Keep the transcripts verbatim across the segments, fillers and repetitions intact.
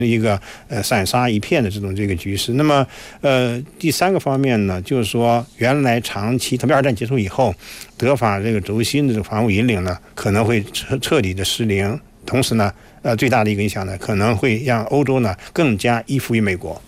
一个呃散沙一片的这种这个局势。那么呃第三个方面呢，就是说原来长期，特别二战结束以后，德法这个轴心的这个防务引领呢，可能会彻彻底的失灵。同时呢，呃最大的一个影响呢，可能会让欧洲呢更加依附于美国。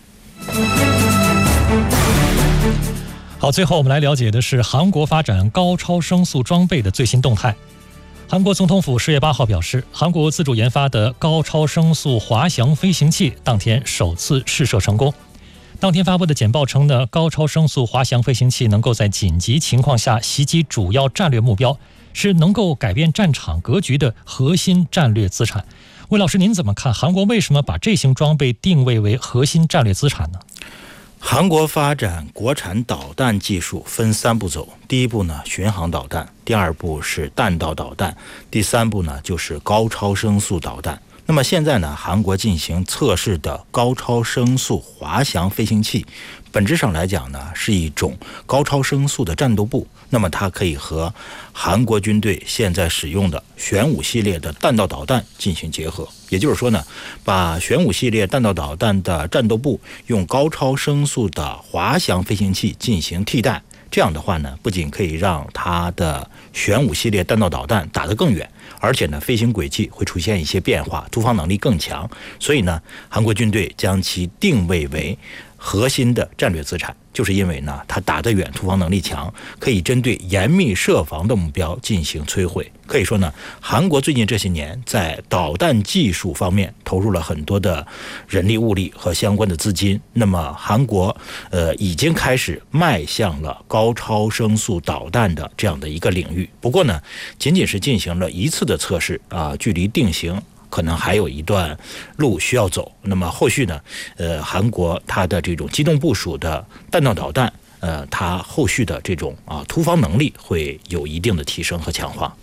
好，最后我们来了解的是韩国发展高超声速装备的最新动态。韩国总统府十月八号表示，韩国自主研发的高超声速滑翔飞行器当天首次试射成功。当天发布的简报称呢，高超声速滑翔飞行器能够在紧急情况下袭击主要战略目标，是能够改变战场格局的核心战略资产。魏老师，您怎么看韩国为什么把这型装备定位为核心战略资产呢？ 韩国发展国产导弹技术分三步走，第一步呢，巡航导弹；第二步是弹道导弹；第三步呢，就是高超声速导弹。那么现在呢，韩国进行测试的高超声速滑翔飞行器，本质上来讲呢，是一种高超声速的战斗部。那么它可以和韩国军队现在使用的玄武系列的弹道导弹进行结合，也就是说呢，把玄武系列弹道导弹的战斗部用高超声速的滑翔飞行器进行替代。这样的话呢，不仅可以让它的玄武系列弹道导弹打得更远，而且呢，飞行轨迹会出现一些变化，突防能力更强。所以呢，韩国军队将其定位为核心的战略资产，就是因为呢，它打得远，突防能力强，可以针对严密设防的目标进行摧毁。可以说呢，韩国最近这些年在导弹技术方面投入了很多的人力物力和相关的资金。那么韩国呃已经开始迈向了高超声速导弹的这样的一个领域。不过呢，仅仅是进行了一次的测试啊，距离定型可能还有一段路需要走。那么后续呢，呃，韩国它的这种机动部署的弹道导弹，呃，它后续的这种啊突防能力会有一定的提升和强化。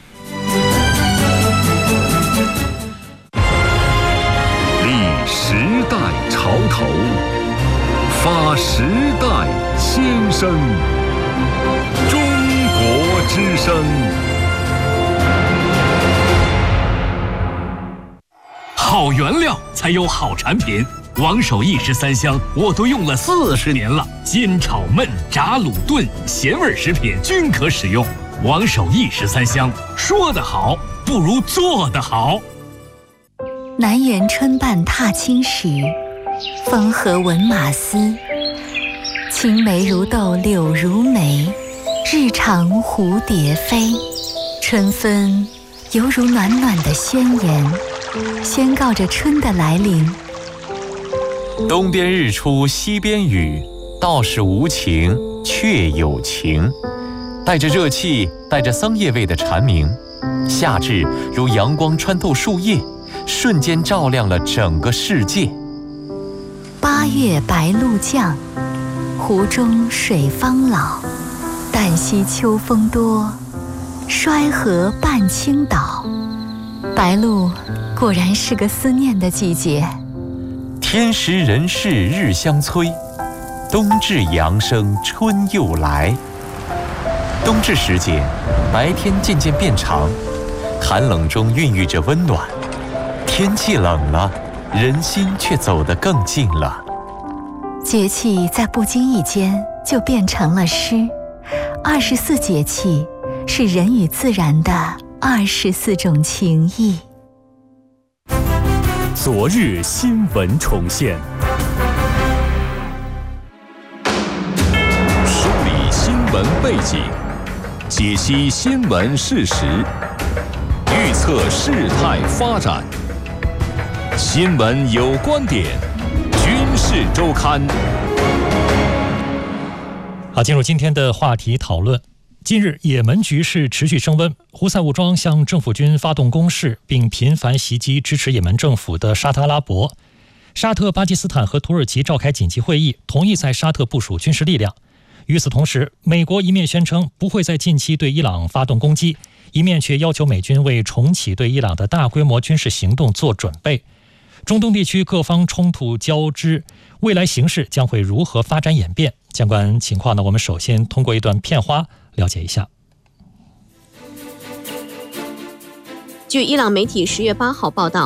立时代潮头，发时代先声，中国之声。 好原料才有好产品，王守义十三香我都用了四十年了，煎炒焖炸卤炖咸味食品均可使用。王守义十三香，说得好不如做得好。 南园春半踏青时，风和闻马嘶。青梅如豆柳如眉，日长蝴蝶飞。春分犹如暖暖的宣言，宣告着春的来临。 东边日出西边雨，道是无晴却有晴。带着热气，带着桑叶味的蝉鸣，夏至如阳光穿透树叶，瞬间照亮了整个世界。 八月白露降，湖中水方老。旦夕秋风多，衰河半倾倒。白露果然是个思念的季节。 天时人事日相催，冬至阳生春又来。冬至时节，白天渐渐变长，寒冷中孕育着温暖。天气冷了，人心却走得更近了。 节气在不经意间就变成了诗。二十四节气是人与自然的二十四种情谊。 昨日新闻重现，梳理新闻背景，解析新闻事实，预测事态发展。新闻有观点，军事周刊。 好，进入今天的话题讨论。近日，也门局势持续升温，胡塞武装向政府军发动攻势，并频繁袭击支持也门政府的沙特阿拉伯。沙特、巴基斯坦和土耳其召开紧急会议，同意在沙特部署军事力量。与此同时，美国一面宣称不会在近期对伊朗发动攻击，一面却要求美军为重启对伊朗的大规模军事行动做准备。中东地区各方冲突交织，未来形势将会如何发展演变？相关情况呢，我们首先通过一段片花了解一下。 据伊朗媒体十月八号报道，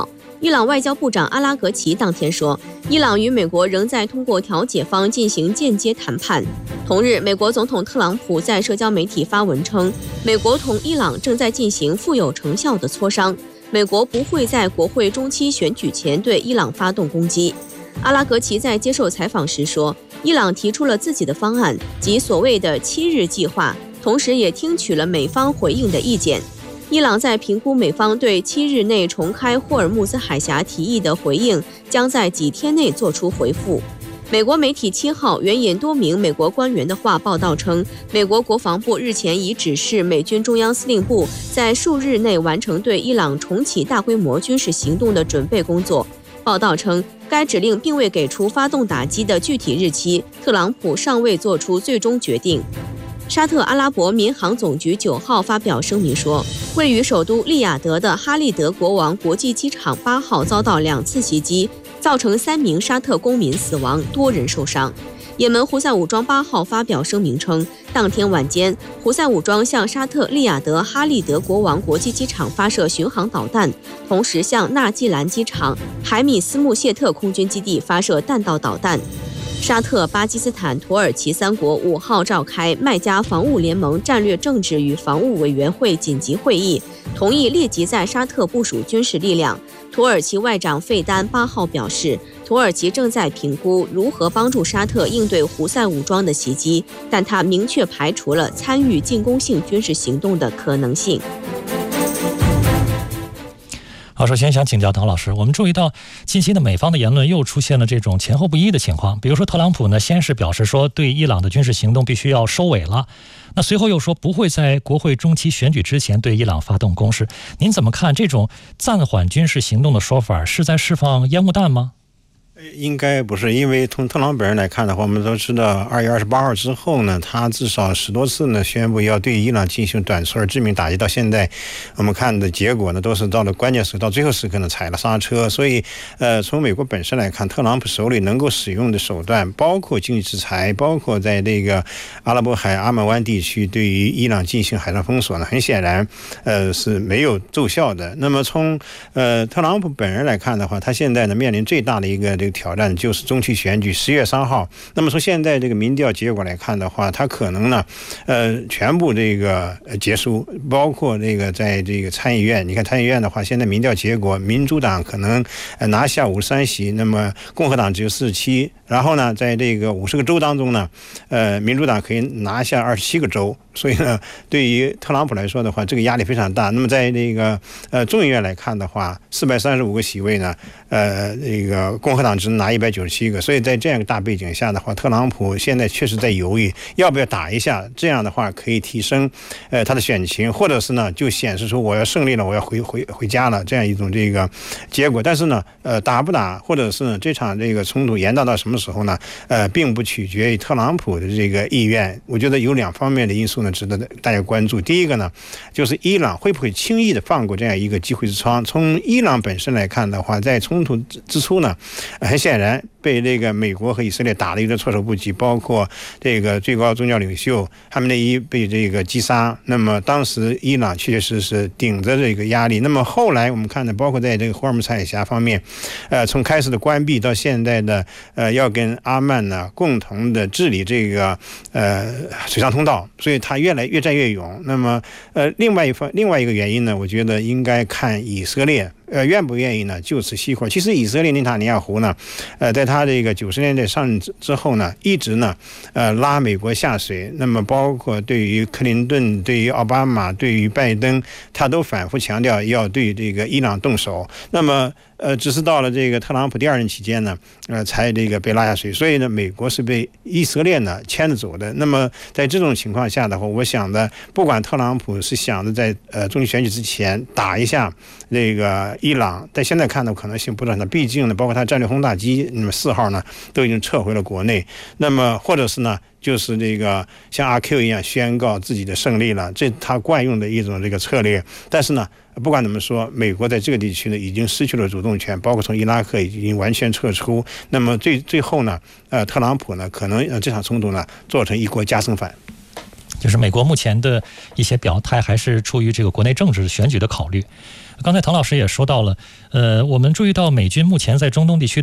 伊朗外交部长阿拉格齐当天说，伊朗与美国仍在通过调解方进行间接谈判。同日，美国总统特朗普在社交媒体发文称，美国同伊朗正在进行富有成效的磋商，美国不会在国会中期选举前对伊朗发动攻击。阿拉格齐在接受采访时说，伊朗提出了自己的方案，即所谓的七日计划，同时也听取了美方回应的意见。伊朗在评估美方对七日内重开霍尔木兹海峡提议的回应，将在几天内做出回复。美国媒体七号援引多名美国官员的话报道称，美国国防部日前已指示美军中央司令部在数日内完成对伊朗重启大规模军事行动的准备工作。报道称，该指令并未给出发动打击的具体日期，特朗普尚未做出最终决定。沙特阿拉伯民航总局九号发表声明说，位于首都利雅得的哈利德国王国际机场八号遭到两次袭击，造成三名沙特公民死亡，多人受伤。也门胡塞武装八号发表声明称，当天晚间，胡塞武装向沙特利雅得哈利德国王国际机场发射巡航导弹，同时向纳季兰机场海米斯穆谢特空军基地发射弹道导弹。沙特、巴基斯坦、土耳其三国五号召开麦加防务联盟战略政治与防务委员会紧急会议，同意立即在沙特部署军事力量。土耳其外长费丹八号表示，土耳其正在评估如何帮助沙特应对胡塞武装的袭击，但他明确排除了参与进攻性军事行动的可能性。 好，首先想请教唐老师，我们注意到近期的美方的言论又出现了这种前后不一的情况。比如说，特朗普呢先是表示说对伊朗的军事行动必须要收尾了，那随后又说不会在国会中期选举之前对伊朗发动攻势。您怎么看这种暂缓军事行动的说法，是在释放烟雾弹吗？ 应该不是，因为从特朗普本人来看的话，我们都知道二月二十八号之后呢，他至少十多次呢宣布要对伊朗进行短促而致命打击，到现在我们看的结果呢都是到了关键时刻，到最后时刻呢踩了刹车。所以呃，从美国本身来看，特朗普手里能够使用的手段，包括经济制裁，包括在这个阿拉伯海阿曼湾地区对于伊朗进行海上封锁呢，很显然呃是没有奏效的。那么从呃特朗普本人来看的话，他现在呢面临最大的一个这个挑战就是中期选举十月三号。那么从现在这个民调结果来看的话，他可能呢呃全部这个结束，包括这个在这个参议院，你看参议院的话，现在民调结果民主党可能拿下五十三席，那么共和党只有四十七，然后呢在这个五十个州当中呢呃民主党可以拿下二十七个州。所以呢，对于特朗普来说的话，这个压力非常大。那么在这个呃众议院来看的话，四百三十五个席位呢，呃，这个共和党只能拿一百九十七个。所以在这样一个大背景下的话，特朗普现在确实在犹豫要不要打一下，这样的话可以提升呃他的选情，或者是呢就显示出我要胜利了，我要回回回家了这样一种这个结果。但是呢，呃，打不打，或者是呢这场这个冲突延宕到什么时候呢？呃，并不取决于特朗普的这个意愿。我觉得有两方面的因素值得大家关注。第一个呢，就是伊朗会不会轻易的放过这样一个机会之窗。从伊朗本身来看的话，在冲突之初呢，很显然被这个美国和以色列打得有点措手不及，包括这个最高宗教领袖哈梅内伊被这个击杀。那么当时伊朗确确实实顶着这个压力。那么后来我们看的，包括在这个霍尔木兹海峡方面，呃，从开始的关闭到现在的呃要跟阿曼呢共同的治理这个呃水上通道，所以他越来越战越勇。那么呃另外一方另外一个原因呢，我觉得应该看以色列呃，愿不愿意呢就此熄火。其实以色列内塔尼亚胡呢，呃，在他这个九十年代上任之后呢，一直呢，呃，拉美国下水。那么包括对于克林顿、对于奥巴马、对于拜登，他都反复强调要对这个伊朗动手。那么呃，只是到了这个特朗普第二任期间呢，呃，才这个被拉下水。所以呢，美国是被以色列呢牵着走的。那么在这种情况下的话，我想的，不管特朗普是想着在呃中期选举之前打一下这个伊朗，但现在看的可能性不大。毕竟呢，包括他战略轰炸机，那么四号呢都已经撤回了国内。那么或者是呢，就是这个像阿 Q 一样宣告自己的胜利了，这他惯用的一种这个策略。但是呢，不管怎么说，美国在这个地区呢已经失去了主动权，包括从伊拉克已经完全撤出。那么最最后呢，呃，特朗普呢可能让这场冲突呢做成一国加生饭。 就是美国目前的一些表态还是出于这个国内政治选举的考虑。 刚才滕老师也说到了，呃，我们注意到美军目前在中东地区